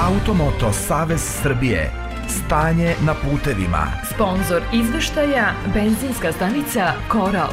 Automoto Savez Srbije. Stanje na putevima. Sponzor izveštaja benzinska stanica Koral.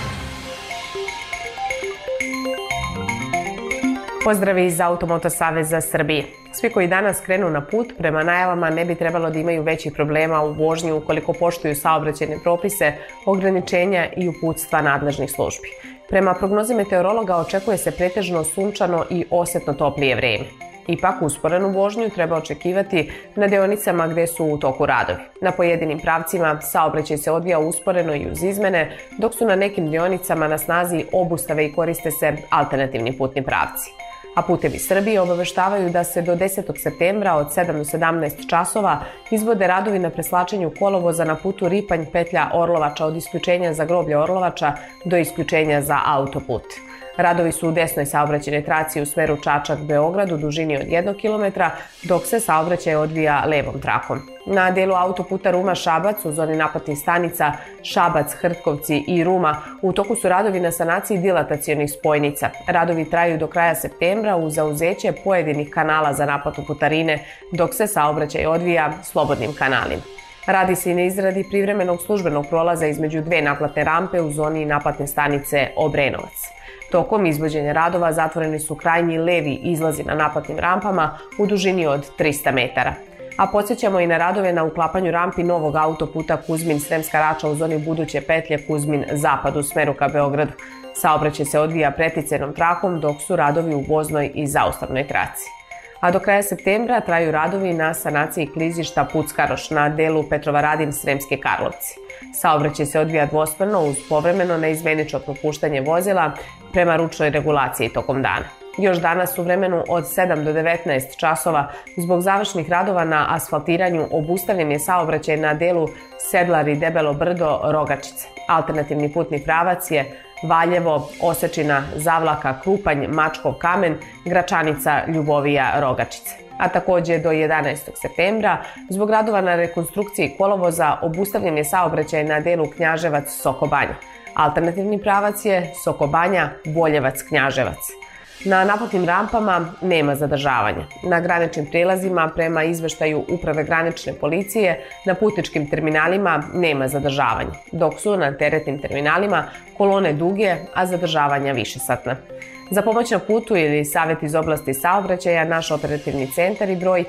Pozdravi iz Automoto Saveza Srbije. Svi koji danas krenu na put, prema najavama ne bi trebalo da imaju većih problema u vožnji ukoliko poštuju saobraćajne propise, ograničenja i uputstva nadležnih službi. Prema prognozi meteorologa očekuje se pretežno sunčano i osetno toplije vreme. Ipak usporenu vožnju treba očekivati na deonicama gde su u toku radovi. Na pojedinim pravcima saobraćaj se odvija usporeno i uz izmene, dok su na nekim deonicama na snazi obustave i koriste se alternativni putni pravci. A Putevi Srbije obaveštavaju da se do 10. septembra od 7 do 17 časova izvode radovi na preslačenju kolovoza na putu Ripanj petlja Orlovača od isključenja za groblje Orlovača do isključenja za autoput. Radovi su u desnoj saobraćajnoj traci u smeru Čačak-Beograd u dužini od 1 km, dok se saobraćaj odvija levom trakom. Na delu autoputa Ruma-Šabac u zoni naplatnih stanica Šabac, Hrtkovci i Ruma u toku su radovi na sanaciji dilatacionih spojnica. Radovi traju do kraja septembra uz zauzeće pojedinih kanala za naplatu putarine, dok se saobraćaj odvija slobodnim kanalima. Radi se i na izradi privremenog službenog prolaza između dve naplatne rampe u zoni naplatne stanice Obrenovac. Tokom izvođenja radova zatvoreni su krajnji levi izlazi na naplatnim rampama u dužini od 300 metara. A podsjećamo i na radove na uklapanju rampi novog autoputa Kuzmin-Sremska Rača u zoni buduće petlje Kuzmin-Zapad u smeru ka Beogradu. Saobraćaj se odvija preticajnom trakom dok su radovi u voznoj i zaustavnoj traci. A do kraja septembra traju radovi na sanaciji klizišta Puckaroš na delu Petrovaradin-Sremske Karlovci. Saobraćaj se odvija dvosmerno uz povremeno neizmenično propuštanje vozila prema ručnoj regulaciji tokom dana. Još danas u vremenu od 7 do 19 časova zbog završnih radova na asfaltiranju obustavljen je saobraćaj na delu Sedlari Debelo Brdo Rogačice. Alternativni putni pravac je Valjevo, Osečina, Zavlaka, Krupanj, Mačkov Kamen, Gračanica, Ljubovija, Rogačice. A takođe do 11. septembra zbog radova na rekonstrukciji kolovoza obustavljen je saobraćaj na delu Knjaževac-Sokobanja. Alternativni pravac je Sokobanja, Boljevac-Knjaževac. Na naplatnim rampama nema zadržavanja. Na graničnim prelazima prema izveštaju Uprave granične policije na putničkim terminalima nema zadržavanja, dok su na teretnim terminalima kolone duge, a zadržavanja višesatna. Za pomoć na putu ili savjet iz oblasti saobraćaja, naš operativni centar i broj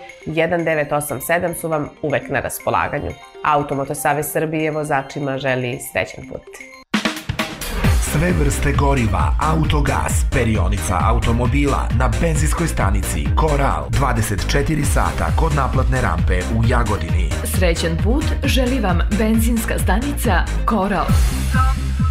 1987 su vam uvek na raspolaganju. Automoto Savez Srbije vozačima želi srećan put. Sve vrste goriva, autogas, perionica automobila na benzinskoj stanici Koral 24 sata kod naplatne rampe u Jagodini. Srećan put želi vam benzinska stanica Koral.